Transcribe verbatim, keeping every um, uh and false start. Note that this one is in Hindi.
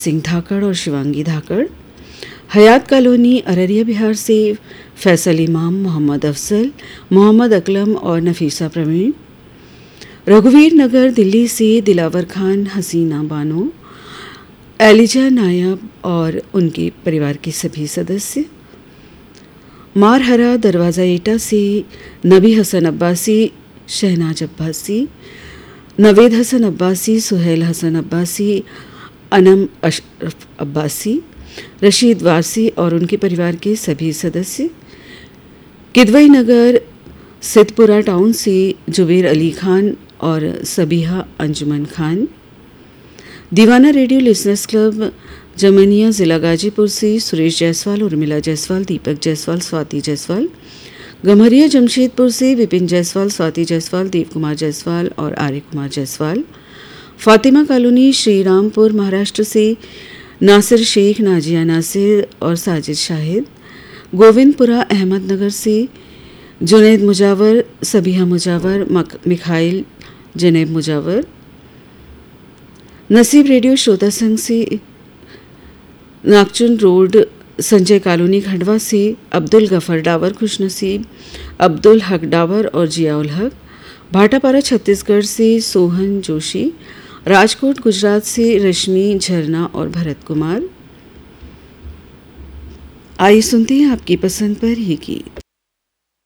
सिंह धाकड़ और शिवांगी धाकड़। हयात कॉलोनी अररिया बिहार से फैसल इमाम, मोहम्मद अफजल, मोहम्मद अकलम और नफीसा प्रवीण। रघुवीर नगर दिल्ली से दिलावर खान, हसीना बानो, एलिजा नायब और उनके परिवार के सभी सदस्य। मारहरा दरवाज़ा एटा से नबी हसन अब्बासी, शहनाज अब्बासी, नवेद हसन अब्बासी, सुहेल हसन अब्बासी, अनम अशरफ अब्बासी, रशीद वारसी और उनके परिवार के सभी सदस्य। किदवई नगर सिद्धपुरा टाउन से जुबेर अली खान और सबीहा अंजुमन खान। दीवाना रेडियो लिसनर्स क्लब जमनिया ज़िला गाजीपुर से सुरेश जायसवाल, उर्मिला जायसवाल, दीपक जायसवाल, स्वाति जायसवाल। गम्हरिया जमशेदपुर से विपिन जायसवाल, स्वाति जायसवाल, देव कुमार जायसवाल और आर्य कुमार जायसवाल। फातिमा कॉलोनी श्रीरामपुर महाराष्ट्र से नासिर शेख, नाजिया नासिर और साजिद शाहिद। गोविंदपुरा अहमदनगर से जुनैद मुजावर, सबीहा मुजावर, मिखाइल जनेब मुजावर। नसीब रेडियो श्रोता संघ से नागचुन रोड संजय कॉलोनी खंडवा से अब्दुल गफर डावर खुशनसीब, अब्दुल हक डावर और जियाउल हक। भाटापारा छत्तीसगढ़ से सोहन जोशी। राजकोट गुजरात से रश्मि, झरना और भरत कुमार। आइए सुनते हैं आपकी पसंद पर ये गीत।